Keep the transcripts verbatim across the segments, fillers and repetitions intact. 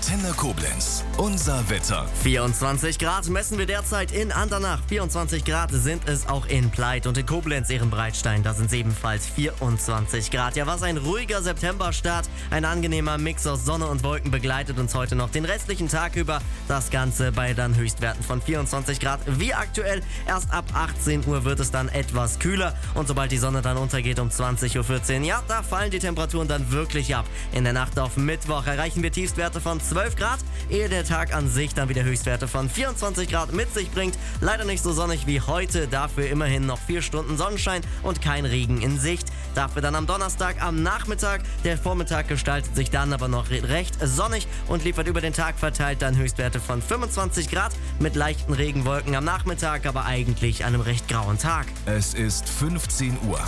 Antenne Koblenz. Unser Wetter. vierundzwanzig Grad messen wir derzeit in Andernach. vierundzwanzig Grad sind es auch in Pleit und in Koblenz, Ehrenbreitstein. Da sind es ebenfalls vierundzwanzig Grad. Ja, was ein ruhiger Septemberstart. Ein angenehmer Mix aus Sonne und Wolken begleitet uns heute noch den restlichen Tag über. Das Ganze bei dann Höchstwerten von vierundzwanzig Grad wie aktuell. Erst ab achtzehn Uhr wird es dann etwas kühler. Und sobald die Sonne dann untergeht um zwanzig Uhr vierzehn, ja, da fallen die Temperaturen dann wirklich ab. In der Nacht auf Mittwoch erreichen wir Tiefstwerte von zwölf Grad, ehe der Tag an sich dann wieder Höchstwerte von vierundzwanzig Grad mit sich bringt. Leider nicht so sonnig wie heute, dafür immerhin noch vier Stunden Sonnenschein und kein Regen in Sicht. Dafür dann am Donnerstag am Nachmittag. Der Vormittag gestaltet sich dann aber noch recht sonnig und liefert über den Tag verteilt dann Höchstwerte von fünfundzwanzig Grad mit leichten Regenwolken am Nachmittag, aber eigentlich einem recht grauen Tag. Es ist fünfzehn Uhr.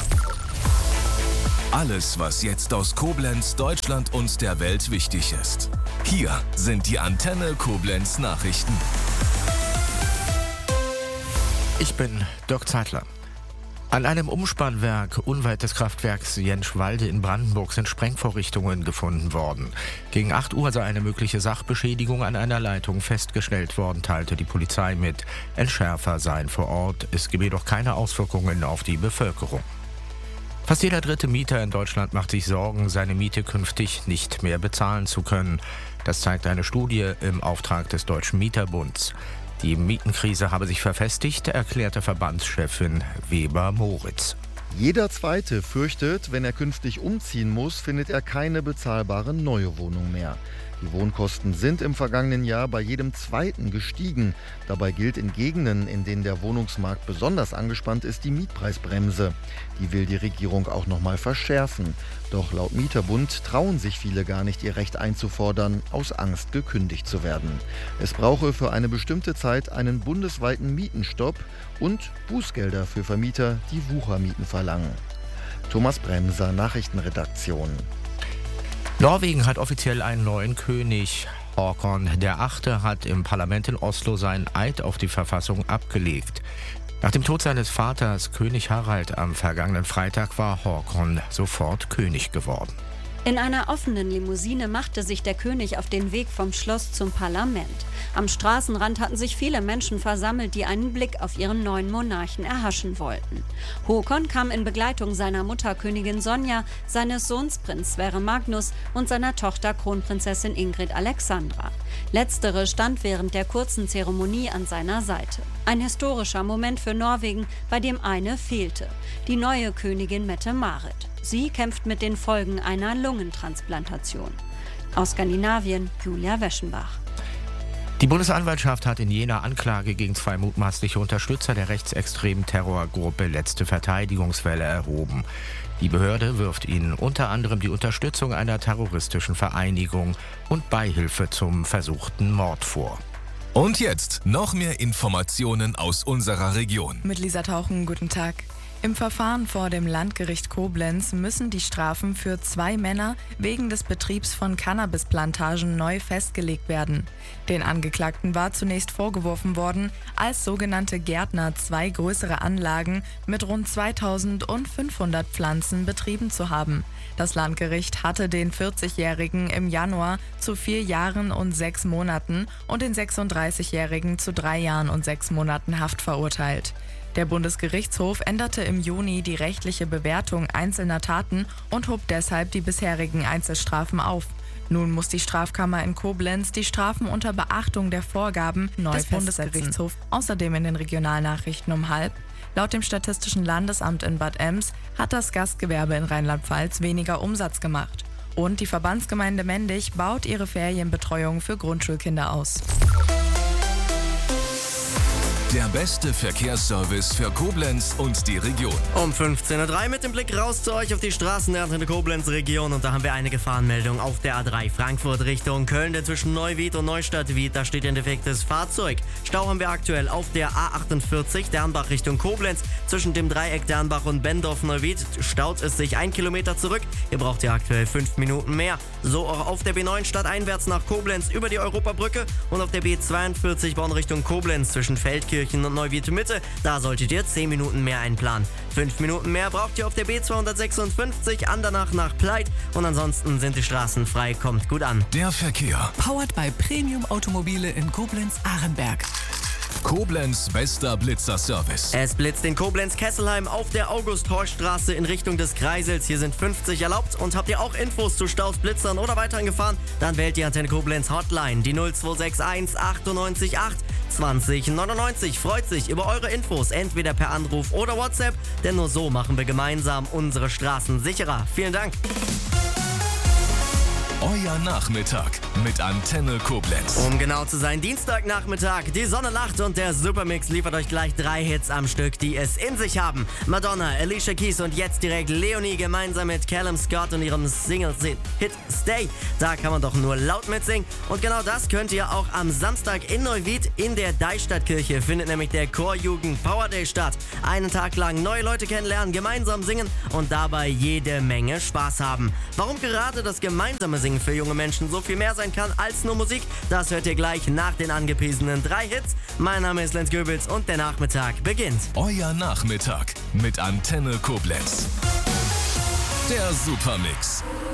Alles, was jetzt aus Koblenz, Deutschland und der Welt wichtig ist. Hier sind die Antenne Koblenz Nachrichten. Ich bin Dirk Zeitler. An einem Umspannwerk unweit des Kraftwerks Jenschwalde in Brandenburg sind Sprengvorrichtungen gefunden worden. Gegen acht Uhr sei eine mögliche Sachbeschädigung an einer Leitung festgestellt worden, teilte die Polizei mit. Entschärfer seien vor Ort. Es gebe jedoch keine Auswirkungen auf die Bevölkerung. Fast jeder dritte Mieter in Deutschland macht sich Sorgen, seine Miete künftig nicht mehr bezahlen zu können. Das zeigt eine Studie im Auftrag des Deutschen Mieterbunds. Die Mietenkrise habe sich verfestigt, erklärte Verbandschefin Weber-Moritz. Jeder Zweite fürchtet, wenn er künftig umziehen muss, findet er keine bezahlbare neue Wohnung mehr. Die Wohnkosten sind im vergangenen Jahr bei jedem Zweiten gestiegen. Dabei gilt in Gegenden, in denen der Wohnungsmarkt besonders angespannt ist, die Mietpreisbremse. Die will die Regierung auch noch mal verschärfen. Doch laut Mieterbund trauen sich viele gar nicht, ihr Recht einzufordern, aus Angst gekündigt zu werden. Es brauche für eine bestimmte Zeit einen bundesweiten Mietenstopp und Bußgelder für Vermieter, die Wuchermieten verlangen. Thomas Bremser, Nachrichtenredaktion. Norwegen hat offiziell einen neuen König. Håkon der Achte hat im Parlament in Oslo seinen Eid auf die Verfassung abgelegt. Nach dem Tod seines Vaters, König Harald, am vergangenen Freitag war Håkon sofort König geworden. In einer offenen Limousine machte sich der König auf den Weg vom Schloss zum Parlament. Am Straßenrand hatten sich viele Menschen versammelt, die einen Blick auf ihren neuen Monarchen erhaschen wollten. Håkon kam in Begleitung seiner Mutter Königin Sonja, seines Sohns Prinz Sverre Magnus und seiner Tochter Kronprinzessin Ingrid Alexandra. Letztere stand während der kurzen Zeremonie an seiner Seite. Ein historischer Moment für Norwegen, bei dem eine fehlte: die neue Königin Mette-Marit. Sie kämpft mit den Folgen einer Lungentransplantation. Aus Skandinavien, Julia Weschenbach. Die Bundesanwaltschaft hat in Jena Anklage gegen zwei mutmaßliche Unterstützer der rechtsextremen Terrorgruppe Letzte Verteidigungswelle erhoben. Die Behörde wirft ihnen unter anderem die Unterstützung einer terroristischen Vereinigung und Beihilfe zum versuchten Mord vor. Und jetzt noch mehr Informationen aus unserer Region. Mit Lisa Tauchen, guten Tag. Im Verfahren vor dem Landgericht Koblenz müssen die Strafen für zwei Männer wegen des Betriebs von Cannabisplantagen neu festgelegt werden. Den Angeklagten war zunächst vorgeworfen worden, als sogenannte Gärtner zwei größere Anlagen mit rund zweitausendfünfhundert Pflanzen betrieben zu haben. Das Landgericht hatte den vierzigjährigen im Januar zu vier Jahren und sechs Monaten und den sechsunddreißigjährigen zu drei Jahren und sechs Monaten Haft verurteilt. Der Bundesgerichtshof änderte im Juni die rechtliche Bewertung einzelner Taten und hob deshalb die bisherigen Einzelstrafen auf. Nun muss die Strafkammer in Koblenz die Strafen unter Beachtung der Vorgaben des Bundesgerichtshofs. Außerdem in den Regionalnachrichten um halb: Laut dem Statistischen Landesamt in Bad Ems hat das Gastgewerbe in Rheinland-Pfalz weniger Umsatz gemacht. Und die Verbandsgemeinde Mendig baut ihre Ferienbetreuung für Grundschulkinder aus. Der beste Verkehrsservice für Koblenz und die Region. Um fünfzehn Uhr drei mit dem Blick raus zu euch auf die Straßen der Antenne Koblenz Region. Und da haben wir eine Gefahrenmeldung auf der A drei Frankfurt Richtung Köln, der zwischen Neuwied und Neustadt-Wied. Da steht ein defektes Fahrzeug. Stau haben wir aktuell auf der A achtundvierzig Dernbach Richtung Koblenz. Zwischen dem Dreieck Dernbach und Bendorf-Neuwied staut es sich ein Kilometer zurück. Ihr braucht ja aktuell fünf Minuten mehr. So auch auf der B neun stadteinwärts nach Koblenz über die Europabrücke und auf der B zweiundvierzig Bonn Richtung Koblenz zwischen Feldkirch Euskirchen und Neuwied Mitte. Da solltet ihr zehn Minuten mehr einplanen. fünf Minuten mehr braucht ihr auf der B zweihundertsechsundfünfzig Andernach nach Pleit. Und ansonsten sind die Straßen frei. Kommt gut an. Der Verkehr. Powered by Premium Automobile in Koblenz-Ahrenberg. Koblenz bester Blitzerservice. Es blitzt in Koblenz-Kesselheim auf der August-Horst-Straße in Richtung des Kreisels. Hier sind fünfzig erlaubt. Und habt ihr auch Infos zu Staus, Blitzern oder weiteren Gefahren? Dann wählt die Antenne Koblenz Hotline, die null zwei sechs eins achtundneunzig acht zwanzig neunundneunzig. Freut sich über eure Infos, entweder per Anruf oder WhatsApp, denn nur so machen wir gemeinsam unsere Straßen sicherer. Vielen Dank. Euer Nachmittag mit Antenne Koblenz. Um genau zu sein, Dienstagnachmittag. Die Sonne lacht und der Supermix liefert euch gleich drei Hits am Stück, die es in sich haben. Madonna, Alicia Keys und jetzt direkt Leonie gemeinsam mit Callum Scott und ihrem Single-Hit Stay. Da kann man doch nur laut mitsingen. Und genau das könnt ihr auch am Samstag in Neuwied in der Deichstadtkirche. Findet nämlich der Chorjugend Power Day statt. Einen Tag lang neue Leute kennenlernen, gemeinsam singen und dabei jede Menge Spaß haben. Warum gerade das gemeinsame Singen für junge Menschen so viel mehr sein kann als nur Musik, das hört ihr gleich nach den angepriesenen drei Hits. Mein Name ist Lenz Göbels und der Nachmittag beginnt. Euer Nachmittag mit Antenne Koblenz. Der Supermix.